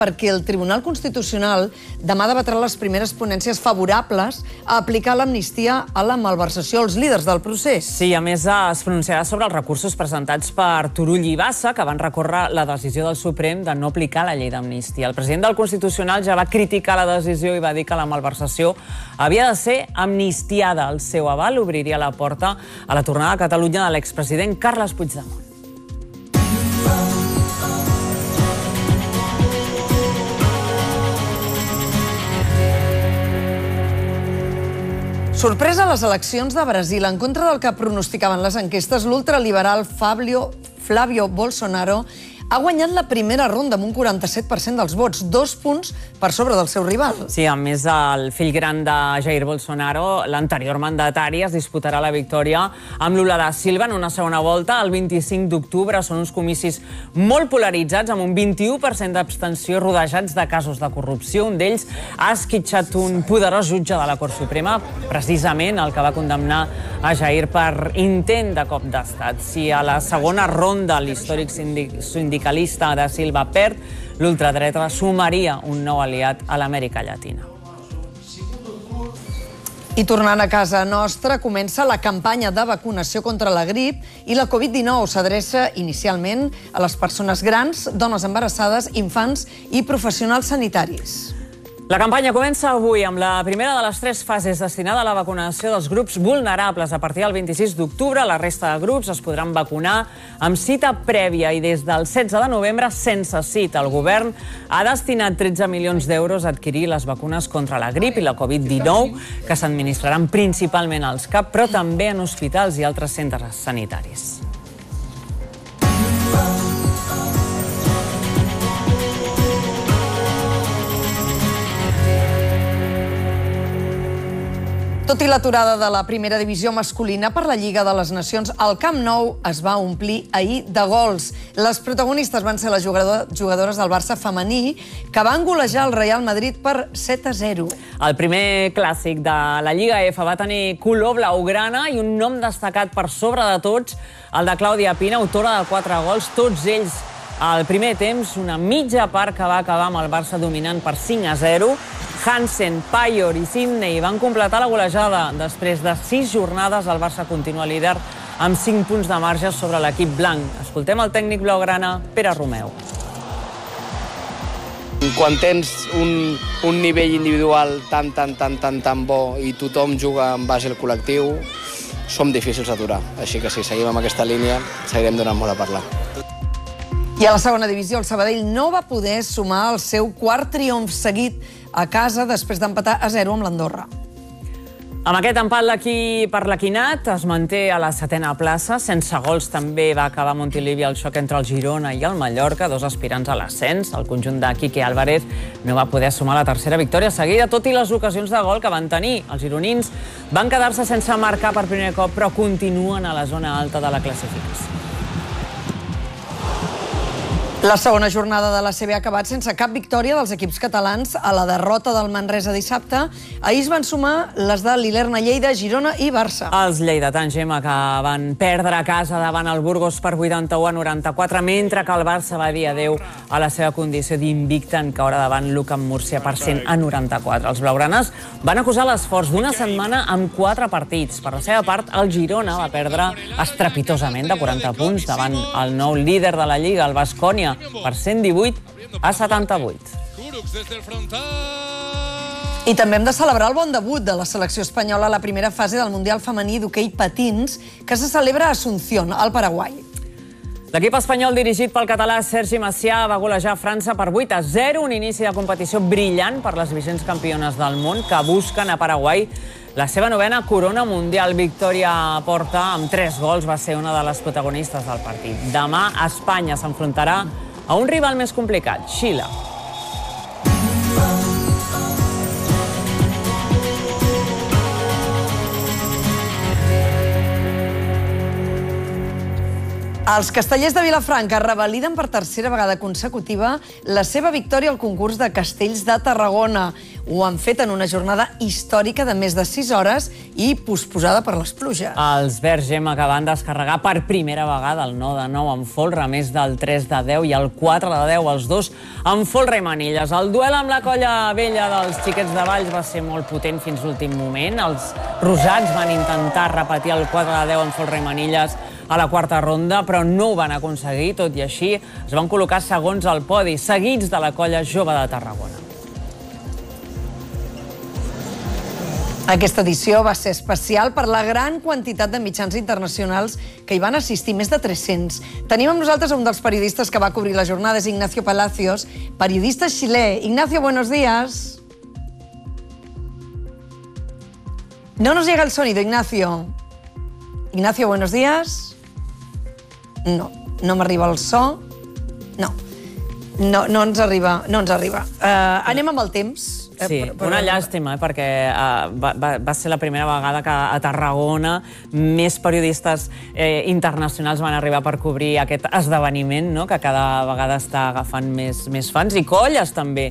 perquè el Tribunal Constitucional demà debatrà les primeres ponències favorables a aplicar l'amnistia a la malversació als líders del procés. Sí, a més es pronunciarà sobre els recursos presentats per Turull i Bassa, que van recórrer la decisió del Suprem de no aplicar la llei d'amnistia. El president del Constitucional ja va criticar la decisió i va dir que la malversació havia de ser amnistiada. El seu aval obriria la porta a la tornada a Catalunya de l'expresident Carles Puigdemont. Sorpresa a les eleccions de Brasil. En contra del que pronosticaven les enquestes, l'ultraliberal Flavio Bolsonaro ha guanyat la primera ronda amb un 47% dels vots, 2 punts per sobre del seu rival. Sí, a més, el fill gran de Jair Bolsonaro, l'anterior mandatari, es disputarà la victòria amb Lula da Silva en una segona volta el 25 d'octubre. Són uns comicis molt polaritzats, amb un 21% d'abstenció, rodejats de casos de corrupció. Un d'ells ha esquitxat un poderós jutge de la Cort Suprema, precisament el que va condemnar a Jair per intent de cop d'estat. Si a la segona ronda l'històric sindicalista da Silva perd, l'ultradreta sumaria un nou aliat a l'Amèrica Llatina. I tornant a casa nostra, comença la campanya de vacunació contra la grip i la Covid-19 s'adreça inicialment a les persones grans, dones embarassades, infants i professionals sanitaris. La campanya comença avui amb la primera de les 3 fases destinada a la vacunació dels grups vulnerables. A partir del 26 d'octubre, la resta de grups es podran vacunar amb cita prèvia i des del 16 de novembre sense cita. El govern ha destinat 13 milions d'euros a adquirir les vacunes contra la grip i la Covid-19, que s'administraran principalment als CAP, però també en hospitals i altres centres sanitaris. Tot i l'aturada de la primera divisió masculina per la Lliga de les Nacions, el Camp Nou es va omplir ahir de gols. Les protagonistes van ser les jugadores del Barça femení, que van golejar el Real Madrid per 7-0. El primer clàssic de la Lliga F va tenir color blaugrana i un nom destacat per sobre de tots, el de Clàudia Pina, autora de 4 gols, tots ells al primer temps, una mitja part que va acabar amb el Barça dominant per 5-0. Hansen, Payor i Sidney van completar la golejada. Després de 6 jornades, el Barça continua líder amb 5 punts de marge sobre l'equip blanc. Escoltem el tècnic blaugrana, Pere Romeu. Quan tens un nivell individual tan bo i tothom juga en base al col·lectiu, som difícils d'aturar. Així que si seguim amb aquesta línia, seguirem donant molt a parlar. I a la segona divisió, el Sabadell no va poder sumar el seu 4 triomf seguit a casa després d'empatar a 0 amb l'Andorra. Amb aquest empat, l'equip arlequinat es manté a la 7a plaça. Sense gols també va acabar Montilivi el xoc entre el Girona i el Mallorca, 2 aspirants a l'ascens. El conjunt de Quique Álvarez no va poder sumar la tercera victòria seguida, tot i les ocasions de gol que van tenir. Els gironins van quedar-se sense marcar per primer cop, però continuen a la zona alta de la classificació. La segona jornada de la CB ha acabat sense cap victòria dels equips catalans a la derrota del Manresa dissabte. Ahir es van sumar les de l'Ilerna Lleida, Girona i Barça. Els lleidatans, Gemma, que van perdre a casa davant el Burgos per 81-94, mentre que el Barça va dir adeu a la seva condició d'invicte en caure davant l'UCAM Múrcia per 100-94. Els blaugranes van acusar l'esforç d'una setmana amb 4 partits. Per la seva part, el Girona va perdre estrepitosament de 40 punts davant el nou líder de la Lliga, el Baskonia, per 118-78. I també hem de celebrar el bon debut de la selecció espanyola a la primera fase del Mundial Femení d'hoquei patins, que se celebra a Asunción, al Paraguai. L'equip espanyol dirigit pel català Sergi Macià va golejar França per 8-0, un inici de competició brillant per les vigents campiones del món que busquen a Paraguai la seva 9a corona mundial. Victòria Porta, amb 3 gols, va ser una de les protagonistes del partit. Demà Espanya s'enfrontarà a un rival més complicat, Xile. Els castellers de Vilafranca revaliden per tercera vegada consecutiva la seva victòria al concurs de castells de Tarragona. Ho han fet en una jornada històrica de més de 6 hores i posposada per les pluges. Els verds, Gemma, que van descarregar per primera vegada el 9-9 en folre, a més del 3-10 i el 4-10, els dos en folre i manilles. El duel amb la colla vella dels xiquets de Valls va ser molt potent fins l'últim moment. Els rosats van intentar repetir el 4-10 en folre i manilles a la quarta ronda, però no ho van aconseguir. Tot i així, es van col·locar segons al podi, seguits de la colla jove de Tarragona. Aquesta edició va ser especial per la gran quantitat de mitjans internacionals que hi van assistir, més de 300. Tenim amb nosaltres un dels periodistes que va cobrir la jornada, és Ignacio Palacios, periodista xilè. Ignacio, buenos días. No nos llega el sonido, Ignacio. Ignacio, buenos días. No m'arriba el so. No ens arriba. Anem amb el temps. Sí, una llàstima, perquè va ser la primera vegada que a Tarragona més periodistes internacionals van arribar per cobrir aquest esdeveniment, que cada vegada està agafant més fans, i colles també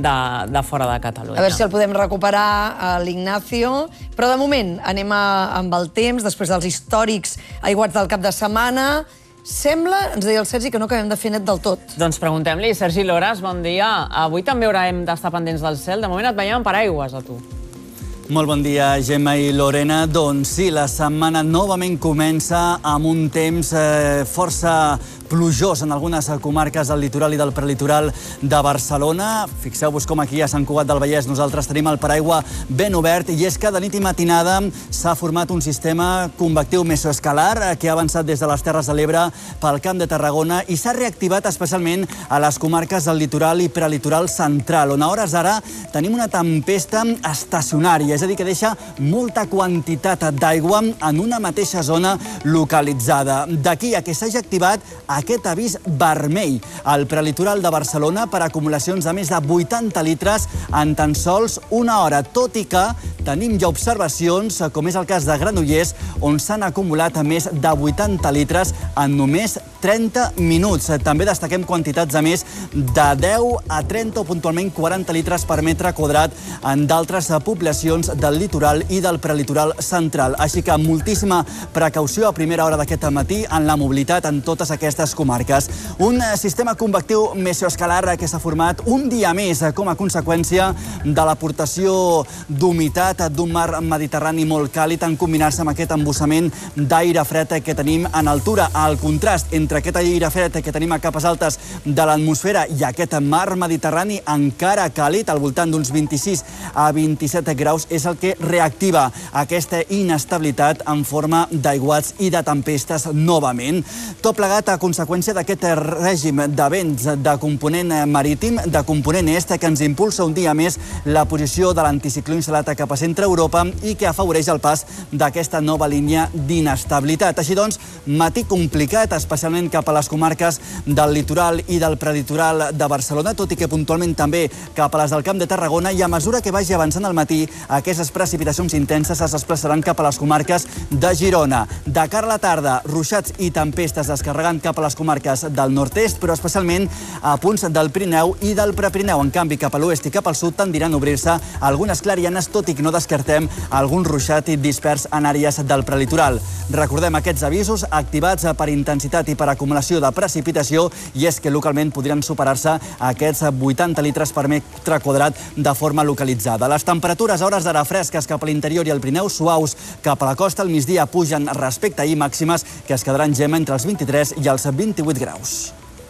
de fora de Catalunya. A veure si el podem recuperar, l'Ignacio. Però de moment anem amb el temps, després dels històrics aiguats del cap de setmana. Sembla, ens deia el Sergi, que no acabem de fer net del tot. Doncs preguntem-li. Sergi Loras, bon dia. Avui també haurem d'estar pendents del cel. De moment et veiem amb paraigües, a tu. Molt bon dia, Gemma i Lorena. Doncs sí, la setmana novament comença amb un temps força plujós en algunes comarques del litoral i del prelitoral de Barcelona. Fixeu-vos com aquí a Sant Cugat del Vallès nosaltres tenim el paraigua ben obert, i és que de nit i matinada s'ha format un sistema convectiu mesoescalar que ha avançat des de les Terres de l'Ebre pel Camp de Tarragona i s'ha reactivat especialment a les comarques del litoral i prelitoral central, on a hores d'ara tenim una tempesta estacionària, és a dir, que deixa molta quantitat d'aigua en una mateixa zona localitzada. D'aquí a que s'hagi activat aquest avís vermell al prelitoral de Barcelona per acumulacions de més de 80 litres en tan sols una hora, tot i que tenim ja observacions, com és el cas de Granollers, on s'han acumulat més de 80 litres en només 30 minuts. També destaquem quantitats de més de 10 a 30 o puntualment 40 litres per metre quadrat en d'altres poblacions del litoral i del prelitoral central. Així que moltíssima precaució a primera hora d'aquest matí en la mobilitat en totes aquestes comarques. Un sistema convectiu mesoescalar que s'ha format un dia més com a conseqüència de l'aportació d'humitat d'un mar Mediterrani molt càlid en combinar-se amb aquest embussament d'aire fred que tenim en altura. El contrast entre aquest aire fred que tenim a capes altes de l'atmosfera i aquest mar Mediterrani encara càlid, al voltant d'uns 26 a 27 graus, és el que reactiva aquesta inestabilitat en forma d'aiguats i de tempestes novament. Tot plegat a conseqüència d'aquest règim de vents de component marítim, de component est, que ens impulsa un dia més la posició de l'anticicló instal·lat cap a centre Europa i que afavoreix el pas d'aquesta nova línia d'inestabilitat. Així doncs, matí complicat, especialment cap a les comarques del litoral i del prelitoral de Barcelona, tot i que puntualment també cap a les del Camp de Tarragona, i a mesura que vagi avançant el matí, aquestes precipitacions intenses es desplaçaran cap a les comarques de Girona. De cara a la tarda, ruixats i tempestes descarregant cap a les comarques del nord-est, però especialment a punts del Pirineu i del Prepirineu. En canvi, cap a l'oest i cap al sud tendiran a obrir-se algunes clarianes, tot i que no descartem algun ruixat dispers en àrees del prelitoral. Recordem aquests avisos activats per intensitat i per acumulació de precipitació, i és que localment podrien superar-se aquests 80 litres per metre quadrat de forma localitzada. Les temperatures a hores d'ara fresques cap a l'interior i al Pirineu, suaus cap a la costa, al migdia pugen respecte a ahir, màximes que es quedaran, Gemma, entre els 23 i els 28 graus.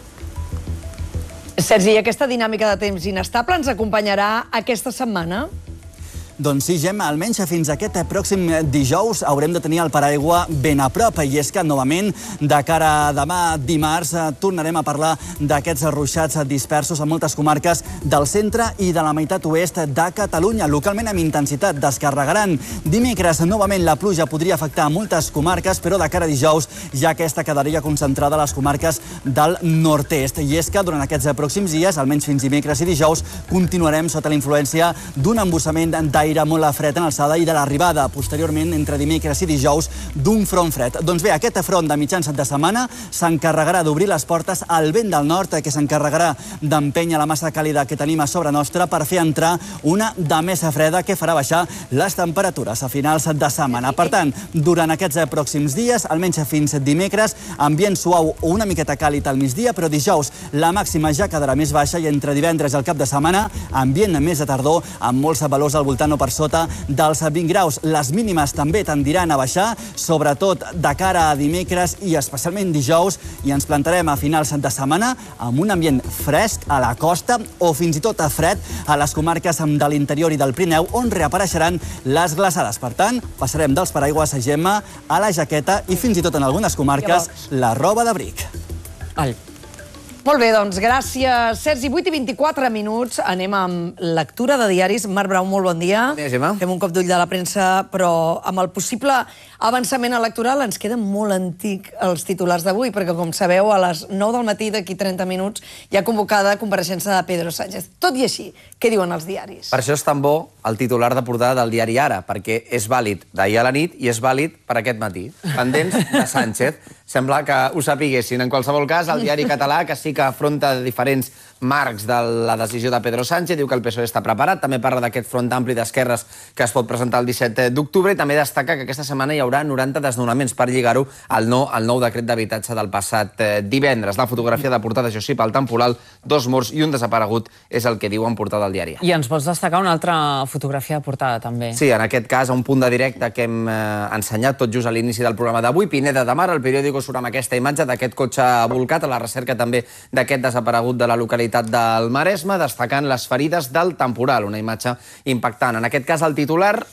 Sergi, aquesta dinàmica de temps inestable ens acompanyarà aquesta setmana? Doncs sí, Gemma, almenys fins aquest pròxim dijous haurem de tenir el paraigua ben a prop, i és que novament de cara a demà dimarts tornarem a parlar d'aquests ruixats dispersos a moltes comarques del centre i de la meitat oest de Catalunya, localment amb intensitat. Descarregaran dimecres novament la pluja, podria afectar a moltes comarques, però de cara a dijous ja aquesta quedaria concentrada a les comarques del nord-est. I és que durant aquests pròxims dies, almenys fins dimecres i dijous, continuarem sota la influència d'un embussament d'aire d'aire molt fred en alçada i de l'arribada, posteriorment, entre dimecres i dijous, d'un front fred. Doncs bé, aquest front de mitjans de setmana s'encarregarà d'obrir les portes al vent del nord, que s'encarregarà d'empènyer la massa càlida que tenim a sobre nostra per fer entrar una de més freda que farà baixar les temperatures a finals de setmana. Per tant, durant aquests pròxims dies, almenys fins dimecres, ambient suau o una miqueta càlid al migdia, però dijous la màxima ja quedarà més baixa i entre divendres i el cap de setmana, ambient més de tardor, amb molts valors al voltant o per sota dels 20 graus. Les mínimes també tendiran a baixar, sobretot de cara a dimecres i especialment dijous, i ens plantarem a finals de setmana amb un ambient fresc a la costa o fins i tot fred a les comarques de l'interior i del Pirineu, on reapareixeran les glaçades. Per tant, passarem dels paraigües a Gemma a la jaqueta i fins i tot en algunes comarques la roba d'abric. Molt bé, doncs gràcies, Sergi. 8:24 minuts. Anem amb lectura de diaris. Marc Brau, molt bon dia. Bon dia, Gemma. Fem un cop d'ull de la premsa, però amb el possible avançament electoral ens queden molt antic els titulars d'avui, perquè, com sabeu, a les 9 del matí, d'aquí 30 minuts, hi ha convocada compareixença de Pedro Sánchez. Tot i així, què diuen els diaris? Per això és tan bo el titular de portada del diari Ara, perquè és vàlid d'ahir a la nit i és vàlid per aquest matí. Pendents de Sánchez. Sembla que ho sapiguessin. En qualsevol cas, el diari català, que sí que afronta diferents marcs de la decisió de Pedro Sánchez, diu que el PSOE està preparat, també parla d'aquest front ampli d'esquerres que es pot presentar el 17 d'octubre i també destaca que aquesta setmana hi haurà 90 desnonaments per lligar-ho al nou decret d'habitatge del passat divendres. La fotografia de portada, això sí, pel temporal, 2 morts i un desaparegut, és el que diu en portada del diari. I ens vols destacar una altra fotografia de portada, també. Sí, en aquest cas, a un punt de directe que hem ensenyat tot just a l'inici del programa d'avui. Pineda de Mar, el periòdico surt amb aquesta imatge d'aquest cotxe volcat, a la recerca també d'aquest desaparegut de la localitat del Maresme, destacant les ferides del temporal, una imatge impactant. En aquest cas, el titular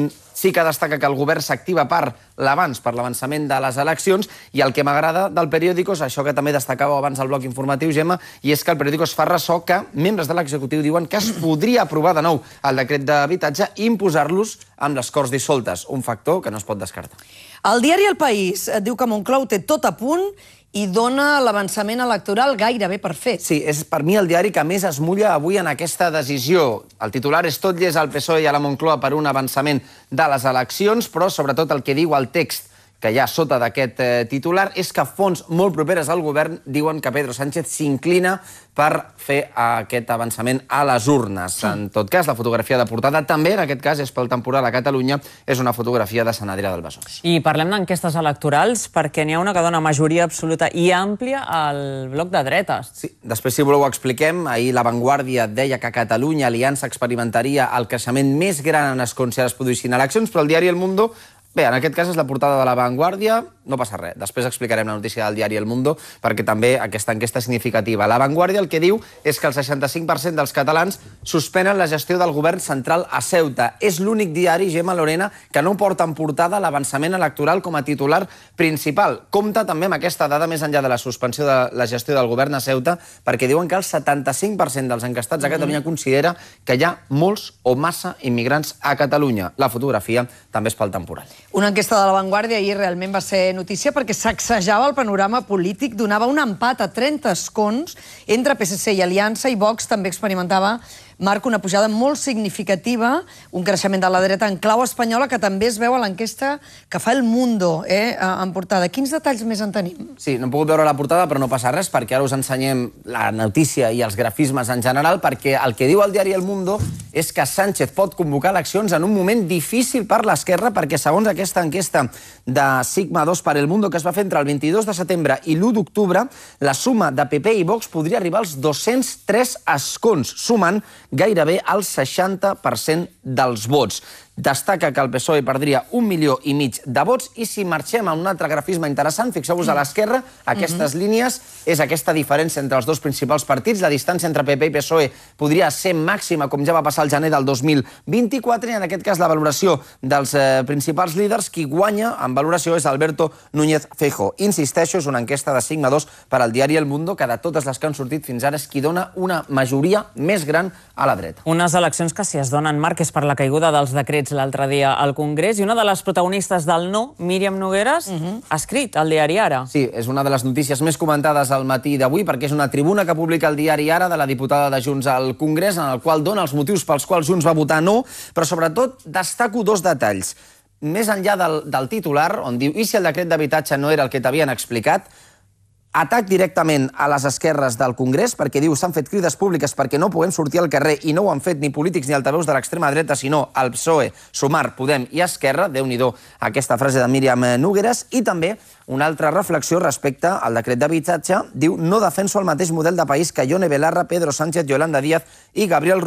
sí que destaca que el govern s'activa per l'avançament de les eleccions, i el que m'agrada del periòdico és això que també destacava abans al bloc informatiu, Gemma, i és que el periòdico es fa ressò que membres de l'executiu diuen que es podria aprovar de nou el decret d'habitatge i imposar-los amb les Corts dissoltes, un factor que no es pot descartar. El diari El País diu que Moncloa té tot a punt i dona l'avançament electoral gairebé per fet. Sí, és per mi el diari que més es mulla avui en aquesta decisió. El titular és tot llest al PSOE i a la Moncloa per un avançament de les eleccions, però sobretot el que diu el text que hi ha sota d'aquest titular és que fonts molt properes al govern diuen que Pedro Sánchez s'inclina per fer aquest avançament a les urnes. En tot cas, la fotografia de portada també, en aquest cas, és pel temporal a Catalunya, és una fotografia de Sant Adrià del Besòs. I parlem d'enquestes electorals perquè n'hi ha una que dona majoria absoluta i àmplia al bloc de dretes. Sí, després, si voleu, ho expliquem. Ahir La Vanguardia deia que a Catalunya Aliança experimentaria el creixement més gran en escons si es produïssin eleccions, però el diari El Mundo... Bé, en aquest cas és la portada de La Vanguardia, no passa res. Després explicarem la notícia del diari El Mundo, perquè també aquesta enquesta és significativa. La Vanguardia el que diu és que el 65% dels catalans suspenen la gestió del govern central a Ceuta. És l'únic diari, Gemma, Lorena, que no porta en portada l'avançament electoral com a titular principal. Compta també amb aquesta dada més enllà de la suspensió de la gestió del govern a Ceuta, perquè diuen que el 75% dels encastats a Catalunya considera que hi ha molts o massa immigrants a Catalunya. La fotografia també és pel temporal. Una enquesta de La Vanguardia ahir realment va ser notícia perquè sacsejava el panorama polític, donava un empat a 30 escons entre PSC i Aliança, i Vox també experimentava, Marc, una pujada molt significativa, un creixement de la dreta en clau espanyola, que també es veu a l'enquesta que fa El Mundo en portada. Quins detalls més en tenim? Sí, no hem pogut veure la portada, però no passa res, perquè ara us ensenyem la notícia i els grafismes en general, perquè el que diu el diari El Mundo és que Sánchez pot convocar eleccions en un moment difícil per l'esquerra, perquè segons aquesta enquesta de Sigma 2 per El Mundo, que es va fer entre el 22 de setembre i l'1 d'octubre, la suma de PP i Vox podria arribar als 203 escons, sumant gairebé el 60% dels vots. Destaca que el PSOE perdria 1,5 milions de vots, i si marxem a un altre grafisme interessant, fixeu-vos a l'esquerra, aquestes línies, és aquesta diferència entre els dos principals partits. La distància entre PP i PSOE podria ser màxima, com ja va passar al gener del 2024, i en aquest cas la valoració dels principals líders, qui guanya en valoració és Alberto Núñez Feijóo. Insisteixo, és una enquesta de Sigma 2 per al diari El Mundo, que de totes les que han sortit fins ara és qui dona una majoria més gran a la dreta. Unes eleccions que, si es donen, Marc, és per la caiguda dels decrets partits l'altre dia al Congrés, i una de les protagonistes del no, Míriam Nogueras, ha escrit al diari Ara. Sí, és una de les notícies més comentades al matí d'avui, perquè és una tribuna que publica el diari Ara de la diputada de Junts al Congrés, en el qual dona els motius pels quals Junts va votar no, però sobretot destaco dos detalls. Més enllà del titular, on diu «I si el decret d'habitatge no era el que t'havien explicat?», atac directament a les esquerres del Congrés, perquè diu s'han fet crides públiques perquè no puguem sortir al carrer i no ho han fet ni polítics ni altaveus de l'extrema dreta, sinó el PSOE, Sumar, Podem i Esquerra. Déu-n'hi-do aquesta frase de Míriam Nogueras. I també una altra reflexió respecte al decret d'habitatge. Diu no defenso el mateix model de país que Ione Belarra, Pedro Sánchez, Yolanda Díaz i Gabriel